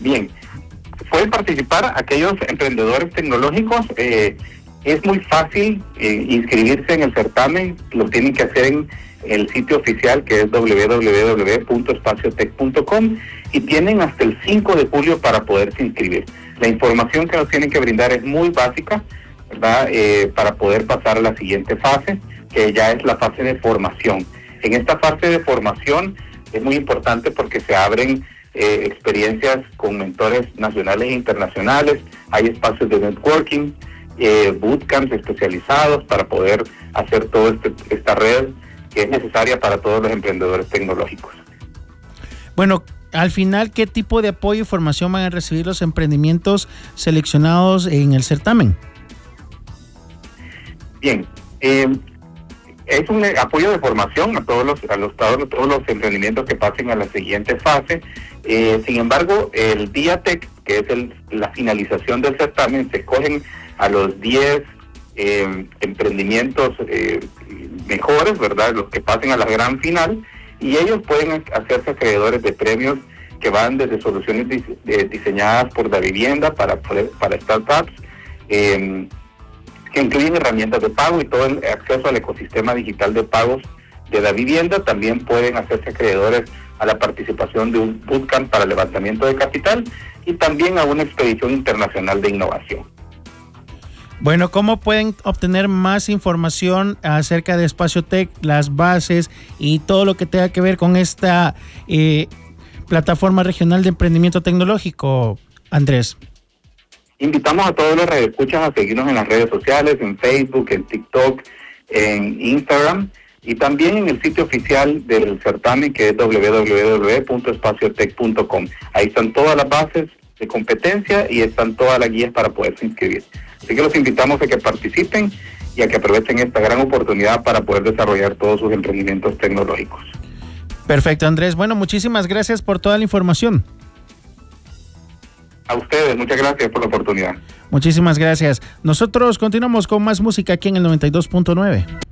Bien, pueden participar aquellos emprendedores tecnológicos. Es muy fácil inscribirse en el certamen. Lo tienen que hacer en el sitio oficial, que es www.espaciotech.com, y tienen hasta el 5 de julio para poderse inscribir. La información que nos tienen que brindar es muy básica, ¿verdad? Para poder pasar a la siguiente fase, que ya es la fase de formación. En esta fase de formación es muy importante porque se abren experiencias con mentores nacionales e internacionales, hay espacios de networking, bootcamps especializados para poder hacer toda esta red que es necesaria para todos los emprendedores tecnológicos. Bueno, al final, ¿qué tipo de apoyo y formación van a recibir los emprendimientos seleccionados en el certamen? Bien, es un apoyo de formación a todos los emprendimientos que pasen a la siguiente fase. Sin embargo, el día Tech, que es la finalización del certamen, se escogen a los 10 emprendimientos mejores, ¿verdad? Los que pasen a la gran final, y ellos pueden hacerse acreedores de premios que van desde soluciones diseñadas por Davivienda para startups, que incluyen herramientas de pago y todo el acceso al ecosistema digital de pagos de Davivienda. También pueden hacerse acreedores a la participación de un bootcamp para levantamiento de capital y también a una expedición internacional de innovación. Bueno, ¿cómo pueden obtener más información acerca de Espacio Tech, las bases y todo lo que tenga que ver con esta plataforma regional de emprendimiento tecnológico, Andrés? Invitamos a todos los radioescuchas a seguirnos en las redes sociales, en Facebook, en TikTok, en Instagram, y también en el sitio oficial del certamen, que es www.espaciotech.com. Ahí están todas las bases de competencia y están todas las guías para poderse inscribir. Así que los invitamos a que participen y a que aprovechen esta gran oportunidad para poder desarrollar todos sus emprendimientos tecnológicos. Perfecto, Andrés. Bueno, muchísimas gracias por toda la información. A ustedes, muchas gracias por la oportunidad. Muchísimas gracias. Nosotros continuamos con más música aquí en el 92.9.